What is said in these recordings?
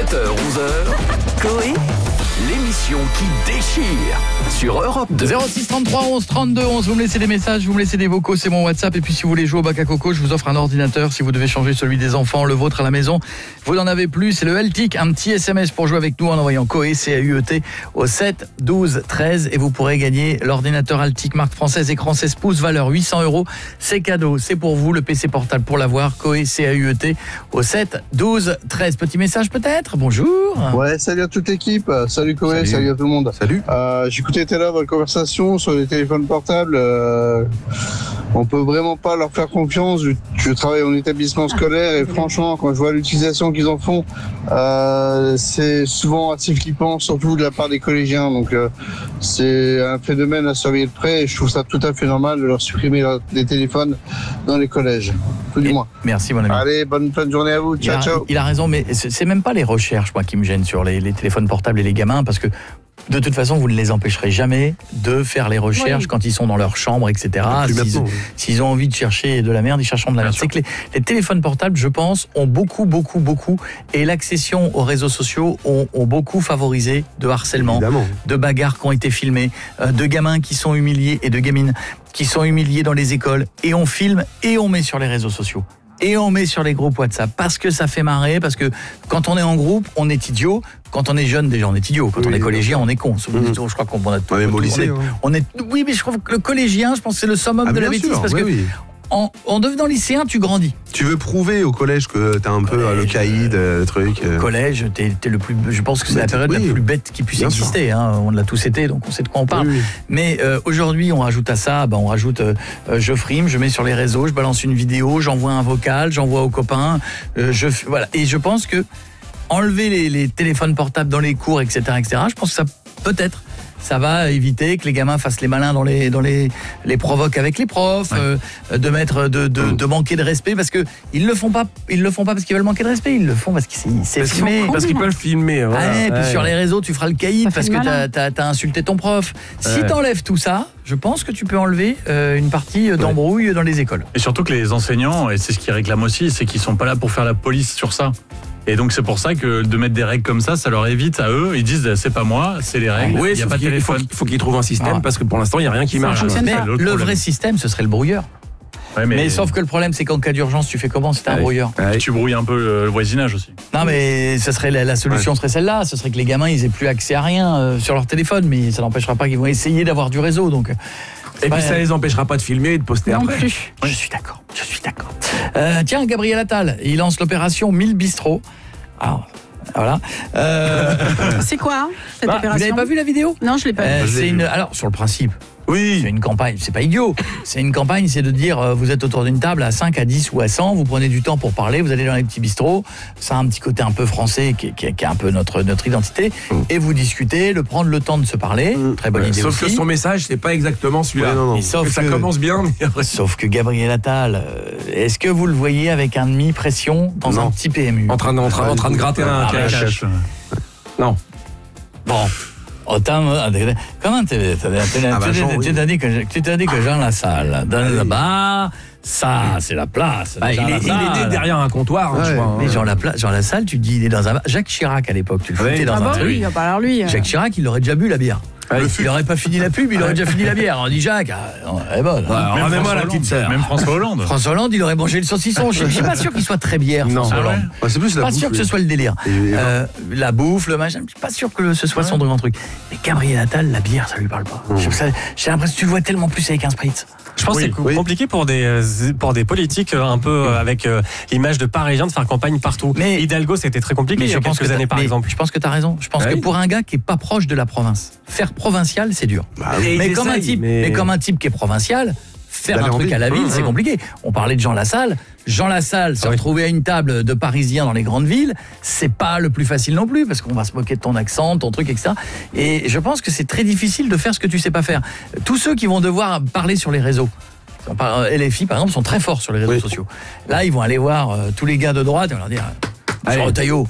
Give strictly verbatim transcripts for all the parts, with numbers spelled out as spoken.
sept heures onze heures, Coé, l'émission qui déchire sur Europe deux. zéro six trente-trois onze trente-deux onze, vous me laissez des messages, vous me laissez des vocaux, c'est mon WhatsApp. Et puis si vous voulez jouer au bac à coco, je vous offre un ordinateur. Si vous devez changer celui des enfants, le vôtre à la maison, vous n'en avez plus, c'est le L T I C. Un petit S M S pour jouer avec nous en envoyant Coé, C A U E T, au sept douze treize. Et vous pourrez gagner l'ordinateur Altic marque française, écran seize pouces, valeur huit cents euros. C'est cadeau, c'est pour vous, le P C portable pour l'avoir. Coé, C A U E T, au sept douze treize. Petit message peut-être, bonjour. Ouais, salut à toute l'équipe, salut Coé, salut. salut à tout le monde. Salut. Euh, j'écoutais tout à l'heure votre conversation sur les téléphones portables. Euh, on peut vraiment pas leur faire confiance. Je, je travaille en établissement scolaire et franchement, quand je vois l'utilisation qu'ils en font, euh, c'est souvent assez flippant, surtout de la part des collégiens. Donc, euh, c'est un phénomène à surveiller de près et je trouve ça tout à fait normal de leur supprimer leur, les téléphones dans les collèges. Tout du moins. Merci mon ami. Allez, bonne fin de journée à vous. Ciao, il a, ciao. Il a raison, mais c'est même pas les recherches moi qui me gênent sur les, les téléphones portables et les gamins, parce que de toute façon, vous ne les empêcherez jamais de faire les recherches oui. quand ils sont dans leur chambre, et cetera. S'ils, oui. s'ils ont envie de chercher de la merde, ils chercheront de la merde. C'est que les, les téléphones portables, je pense, ont beaucoup, beaucoup, beaucoup, et l'accession aux réseaux sociaux ont, ont beaucoup favorisé de harcèlement, évidemment. De bagarres qui ont été filmées, de gamins qui sont humiliés et de gamines qui sont humiliés dans les écoles, et on filme et on met sur les réseaux sociaux. Et on met sur les groupes WhatsApp parce que ça fait marrer, parce que quand on est en groupe, on est idiot. Quand on est jeune, déjà, on est idiot. Quand oui, on est collégien, on est con. Mmh. Je crois qu'on a tout. Ouais, au lycée, on, est, on est. Oui, mais je trouve que le collégien, je pense que c'est le summum ah, de la bêtise, sûr, parce ouais, que. Oui. En, en devenant lycéen, tu grandis. Tu veux prouver au collège que t'as un peu collège, le caïd, euh, le truc. Au collège, t'es, t'es le plus. Je pense que c'est la période oui. la plus bête qui puisse Bien exister. Hein. On l'a tous été, donc on sait de quoi on parle. Oui, oui. Mais euh, aujourd'hui, on rajoute à ça, bah, on rajoute, euh, je frime, je mets sur les réseaux, je balance une vidéo, j'envoie un vocal, j'envoie aux copains. Euh, je voilà. Et je pense que enlever les, les téléphones portables dans les cours, et cetera, et cetera. Je pense que ça peut-être. Ça va éviter que les gamins fassent les malins dans les dans les les provoques avec les profs, ouais. euh, de mettre de de, de manquer de respect parce que ils le font pas, ils le font pas parce qu'ils veulent manquer de respect, ils le font parce qu'ils c'est parce filmé, qu'ils parce qu'ils peuvent filmer. Voilà. Ah, et puis ouais. sur les réseaux, tu feras le caïd parce que t'as, t'as t'as insulté ton prof. Ouais. Si t'enlèves tout ça, je pense que tu peux enlever euh, une partie d'embrouille ouais. dans les écoles. Et surtout que les enseignants, et c'est ce qu'ils réclament aussi, c'est qu'ils sont pas là pour faire la police sur ça. Et donc c'est pour ça que de mettre des règles comme ça, ça leur évite à eux. Ils disent c'est pas moi, c'est les règles. Oui, il y a pas de téléphone. Il faut, faut qu'ils trouvent un système ah. parce que pour l'instant il y a rien qui marche. Mais le problème. Vrai système, ce serait le brouilleur. Ouais, mais... mais sauf que le problème, c'est qu'en cas d'urgence, tu fais comment si t'as ouais. un brouilleur ouais. Tu brouilles un peu le voisinage aussi. Non, mais ça serait la, la solution ouais. serait celle-là. Ce serait que les gamins, ils aient plus accès à rien euh, sur leur téléphone, mais ça n'empêchera pas qu'ils vont essayer d'avoir du réseau. Donc. Et puis ça les empêchera pas de filmer et de poster non après. Plus. Je suis d'accord. Je suis d'accord. Euh, tiens, Gabriel Attal, il lance l'opération mille bistrots. Alors, voilà. Euh... C'est quoi cette bah, opération ? Vous n'avez pas vu la vidéo ? Non, je l'ai pas euh, vu. C'est une... Alors, sur le principe, oui. c'est une campagne, c'est pas idiot. C'est une campagne, c'est de dire, euh, vous êtes autour d'une table à cinq, à dix ou à cent, vous prenez du temps pour parler, vous allez dans les petits bistrots, ça a un petit côté un peu français qui est, qui est, qui est un peu notre, notre identité, mmh. et vous discutez, le prendre le temps de se parler, mmh. très bonne ouais, idée sauf aussi. Sauf que son message, c'est pas exactement celui-là. Ouais, non, non. Sauf que ça commence bien, mais après... Sauf que Gabriel Attal, euh, est-ce que vous le voyez avec un demi-pression dans non. un petit P M U ? En train de, en train, en train de gratter un cash. Non. Bon. Autant, comment tu t'as dit que tu t'as dit que Jean Lassalle dans le bas, ça c'est la place. Ah, il, est, il est né derrière un comptoir. Ouais, hein, je crois, mais hein. Jean, Lapla- Jean Lassalle, tu dis il est dans un bar. Jacques Chirac à l'époque, tu le foutais ouais. dans ah un bah truc. Oui, il va pas lui. Jacques Chirac, il aurait déjà bu la bière. Ah, il n'aurait pas fini la pub, il aurait déjà fini la bière. On dit Jacques, ah, elle est bonne. Hein. Ouais, Remets-moi la petite sœur. Même François Hollande. François Hollande, il aurait mangé le saucisson. Je ne suis pas sûr qu'il soit très bière, non. François Hollande. Ouais, c'est plus la pas bouffe, sûr que ce soit le délire. Euh, la bouffe, le machin. Je ne suis pas sûr que ce soit son grand truc. Mais Gabriel Attal, la bière, ça lui parle pas. Mmh. J'ai l'impression que tu le vois tellement plus avec un spritz. Je pense oui, que c'est oui. compliqué pour des, pour des politiques un peu oui. avec euh, l'image de Parisien de faire campagne partout. Mais Hidalgo, c'était très compliqué il y a quelques années, par exemple. Je pense que tu as raison. Je pense ah que oui. pour un gars qui n'est pas proche de la province, faire provincial, c'est dur. Bah, mais, mais, comme un type, mais... mais comme un type qui est provincial, faire un truc à la ville, mmh, c'est compliqué. On parlait de Jean Lassalle. Jean Lassalle, se ah oui. retrouver à une table de Parisiens dans les grandes villes, c'est pas le plus facile non plus, parce qu'on va se moquer de ton accent, ton truc, et cetera. Et je pense que c'est très difficile de faire ce que tu sais pas faire. Tous ceux qui vont devoir parler sur les réseaux, L F I par exemple, sont très forts sur les réseaux oui. sociaux. Là, ils vont aller voir euh, tous les gars de droite et vont leur dire « Monsieur Retailleau,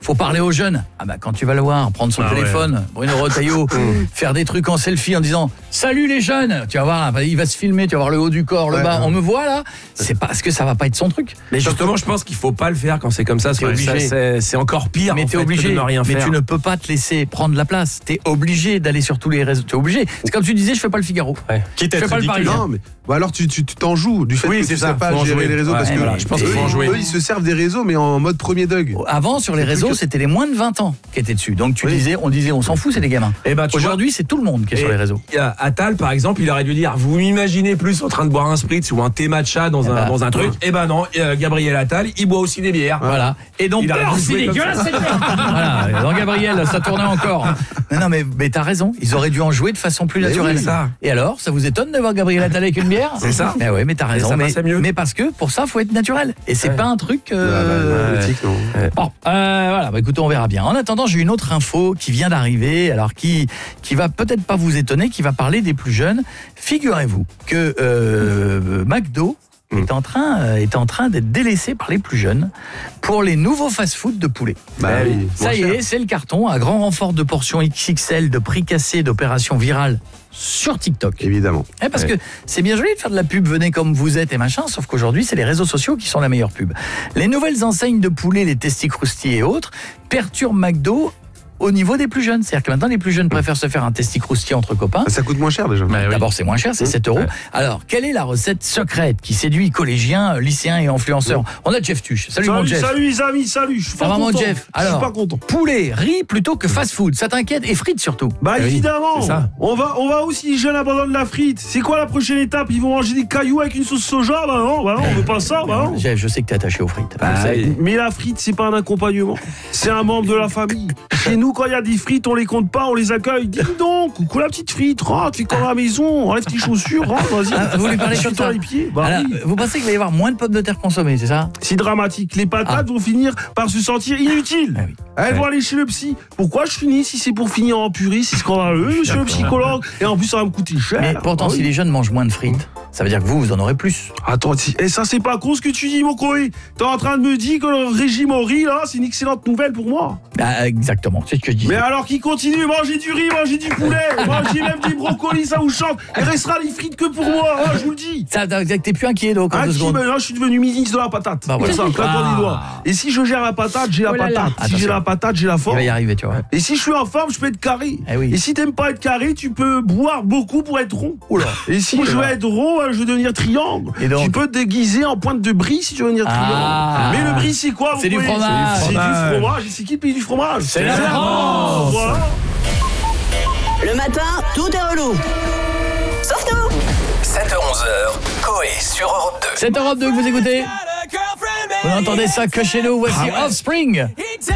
faut parler aux jeunes. Ah bah quand tu vas le voir, prendre son Ah téléphone, ouais. Bruno Retailleau, faire des trucs en selfie en disant salut les jeunes, tu vas voir, il va se filmer, tu vas voir le haut du corps, le ouais, bas, ouais. on me voit là. C'est parce que ça va pas être son truc. Mais justement, je pense qu'il faut pas le faire quand c'est comme ça. C'est obligé. C'est, c'est encore pire. Mais en t'es fait, obligé. Que de ne rien mais faire. tu ne peux pas te laisser prendre la place. T'es obligé d'aller sur tous les réseaux. T'es obligé. C'est comme tu disais, je fais pas le Figaro. Ouais. Quitte à je fais pas le Parisien. Non, mais bon, alors tu, tu, tu t'en joues du fait oui, que c'est tu ça, sais pas gérer jouer. les réseaux ouais, parce que voilà, je pense eux, qu'il faut en jouer. eux, ils se servent des réseaux mais en mode premier dog. Avant sur les réseaux, c'était les moins de vingt ans qui étaient dessus. Donc tu oui. disais, on disait, on s'en fout, c'est des gamins. Et ben, aujourd'hui, c'est tout le monde qui est et sur les réseaux. Attal, par exemple, il aurait dû dire, vous m'imaginez plus en train de boire un spritz ou un thé matcha dans, un, bah, dans un truc. Et ben non, euh, Gabriel Attal, il boit aussi des bières. Voilà. Et donc, c'est dégueulasse. Voilà. Dans Gabriel, ça tournait encore. Mais non, mais, mais t'as raison. Ils auraient dû en jouer de façon plus naturelle. Oui, ça. Et alors, ça vous étonne de voir Gabriel Attal avec une bière? C'est ça. Mais ouais, mais t'as raison. Mais, mais, mais parce que pour ça, faut être naturel. Et c'est ouais. pas un truc. Euh... Ouais, non. Ouais. Bon, euh, voilà. Bah, écoutez, on verra bien. En attendant, j'ai une autre info qui vient d'arriver. Alors qui qui va peut-être pas vous étonner, qui va parler des plus jeunes. Figurez-vous que euh, McDo est en train euh, est en train d'être délaissé par les plus jeunes pour les nouveaux fast-food de poulet. Bah oui, ça y est, c'est le carton, à grand renfort de portions X X L, de prix cassés, d'opérations virales sur TikTok. Évidemment. Eh, parce ouais. que c'est bien joli de faire de la pub, venez comme vous êtes et machin, sauf qu'aujourd'hui, c'est les réseaux sociaux qui sont la meilleure pub. Les nouvelles enseignes de poulet, les Testy Krusty et autres, perturbent McDo au niveau des plus jeunes. C'est-à-dire que maintenant, les plus jeunes préfèrent se faire un Testy Krusty entre copains. Ça coûte moins cher déjà. Bah, D'abord, oui. c'est moins cher, c'est mmh. sept euros. Ouais. Alors, quelle est la recette secrète qui séduit collégiens, lycéens et influenceurs? mmh. On a Jeff Tuche. Salut, salut mon Jeff. Salut les amis, salut. Je suis pas content. Mon Jeff. Alors, je suis pas content. Poulet, riz plutôt que fast-food. Ça t'inquiète? Et frites surtout. Bah oui, évidemment. Ça. On va, on va aussi, les jeunes abandonnent la frite. C'est quoi la prochaine étape? Ils vont manger des cailloux avec une sauce soja? Bah non, bah non, on veut pas ça. Bah non. Jeff, je sais que t'es attaché aux frites. Bah, mais la frite, c'est pas un accompagnement. C'est un membre de la famille. Chez nous, quand il y a des frites, on les compte pas, on les accueille. Dis donc, coucou la petite frite, rentre, fais comme à la maison, enlève tes chaussures, rentre, vas-y. Ah, vous lui parlez comme ça. Les pieds. Bah, alors, oui. Vous pensez qu'il va y avoir moins de pommes de terre consommées, c'est ça? C'est dramatique. Les patates ah. vont finir par se sentir inutiles. Ah oui. Elles ouais. vont aller chez le psy. Pourquoi je finis si c'est pour finir en purée? C'est scandaleux, monsieur le psychologue. Et en plus, ça va me coûter cher. Mais pourtant, ah, oui. si les jeunes mangent moins de frites, ça veut dire que vous, vous en aurez plus. Attends, et ça, c'est pas con ce que tu dis, mon Koé. T'es en train de me dire que le régime au riz, là, c'est une excellente nouvelle pour moi. Ah, exactement, c'est ce que je dis. Mais alors qu'il continue, manger du riz, manger du poulet, manger même des brocolis, ça vous chante. Il restera les frites que pour moi, hein, je vous le dis. Ça, t'es plus inquiet, donc, en ah, deux qui, secondes. Ben là, je suis devenu ministre de la patate. Bah, voilà. C'est ça, claquant des doigts. Et si je gère la patate, j'ai la oh là patate. là. Si Attention. j'ai la patate, j'ai la forme. Il va y arriver, tu vois. Et si je suis en forme, je peux être carré. Eh oui. Et si t'aimes pas être carré, tu peux boire beaucoup pour être rond. Oula. Et si Oula. je veux être rond, je veux devenir triangle. Et donc, tu peux te déguiser en pointe de brie si tu veux devenir triangle. Ah. Mais le brie, c'est quoi? C'est du fromage. C'est du fromage. C'est qui le pays du fromage? C'est la France. Voilà. Le matin, tout est relou. Sauf nous. sept heures onze, Coé sur Europe deux. C'est Europe deux que vous écoutez. Vous entendez ça que chez nous, voici Offspring.